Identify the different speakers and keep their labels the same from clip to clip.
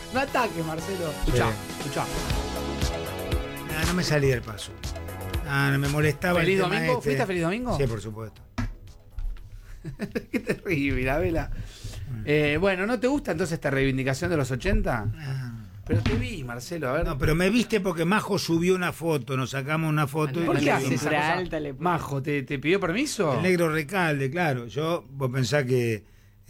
Speaker 1: No ataques, Marcelo. Escuchá.
Speaker 2: No me salí del paso. No me molestaba.
Speaker 1: ¿Feliz
Speaker 2: el tema
Speaker 1: domingo? ¿Fuiste a Feliz Domingo?
Speaker 2: Sí, por supuesto.
Speaker 1: Qué terrible, la vela. Bueno, ¿no te gusta entonces esta reivindicación de los 80? Pero te vi, Marcelo, a ver.
Speaker 2: No, pero me viste porque Majo subió una foto, nos sacamos una foto.
Speaker 1: ¿Por
Speaker 2: y
Speaker 1: qué haces esa cosa?
Speaker 3: alta le pone.
Speaker 1: Majo, ¿te pidió permiso?
Speaker 2: El negro Recalde, claro. Vos pensás que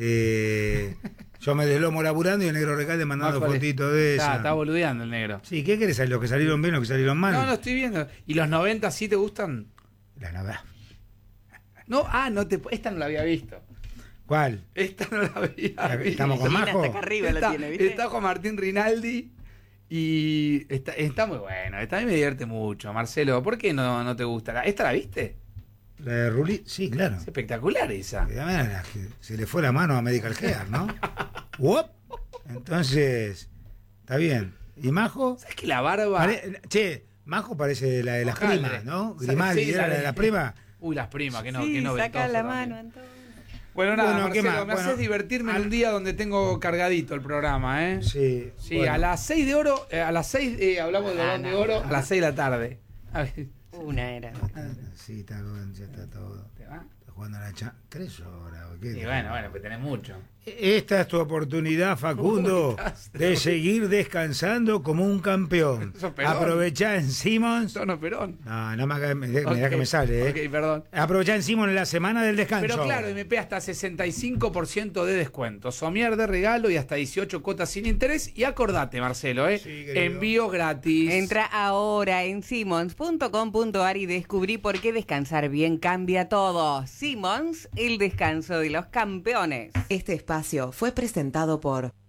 Speaker 2: yo me deslomo laburando y el negro Recalde mandando
Speaker 1: Majo,
Speaker 2: fotitos de esa.
Speaker 1: Está boludeando el negro.
Speaker 2: Sí, ¿qué querés saber? ¿Los que salieron bien, los que salieron mal?
Speaker 1: No, estoy viendo. ¿Y los 90 sí te gustan?
Speaker 2: La nada.
Speaker 1: No, esta no la había visto.
Speaker 2: ¿Cuál?
Speaker 1: Esta no la había visto.
Speaker 2: ¿Estamos con Majo?
Speaker 3: Hasta acá arriba la tiene, ¿viste?
Speaker 1: Está con Martín Rinaldi y está muy bueno. A mí me divierte mucho, Marcelo. ¿Por qué no te gusta? ¿Esta la viste?
Speaker 2: La de Rulli, sí, claro.
Speaker 1: Es espectacular esa.
Speaker 2: Se le fue la mano a Medical Care, ¿no? ¡Wop! Entonces, está bien. ¿Y Majo?
Speaker 1: ¿Sabes que la barba?
Speaker 2: Majo parece la de las
Speaker 1: Ojalá.
Speaker 2: primas, ¿no? Grimaldi,
Speaker 1: Sí,
Speaker 2: ¿era la de las primas?
Speaker 1: Uy, las primas, que no,
Speaker 3: Sí,
Speaker 1: que no
Speaker 3: saca la
Speaker 1: ventoso
Speaker 3: mano
Speaker 1: también.
Speaker 3: entonces.
Speaker 1: Bueno, nada,
Speaker 2: Bueno, ¿qué
Speaker 1: Marcelo,
Speaker 2: más?
Speaker 1: me haces divertirme en un día donde tengo cargadito el programa, ¿eh?
Speaker 2: Sí.
Speaker 1: Sí,
Speaker 2: bueno.
Speaker 1: a las 6 de oro, a las 6 hablamos de Balón de Oro, a las 6 de la tarde. A ver,
Speaker 3: Una era.
Speaker 2: Sí, está bien, ya está todo.
Speaker 1: ¿te va?
Speaker 2: Está jugando a la 3 horas. ¿o qué?
Speaker 1: Y bueno, pues tenés mucho.
Speaker 2: Esta es tu oportunidad, Facundo, de seguir descansando como un campeón.
Speaker 1: Sos Perón.
Speaker 2: Aprovechá en Simmons.
Speaker 1: Tono Perón.
Speaker 2: No me hagas, mirá que me sale, ¿eh?
Speaker 1: Ok, perdón.
Speaker 2: Aprovechá en Simmons en la semana del descanso.
Speaker 1: Pero claro, MP hasta 65% de descuento, somier de regalo y hasta 18 cuotas sin interés. Y acordate, Marcelo,
Speaker 2: Sí, querido.
Speaker 1: envío gratis.
Speaker 3: Entra ahora en Simmons.com.ar y descubrí por qué descansar bien cambia todo. Simmons, el descanso de los campeones.
Speaker 4: Este espacio fue presentado por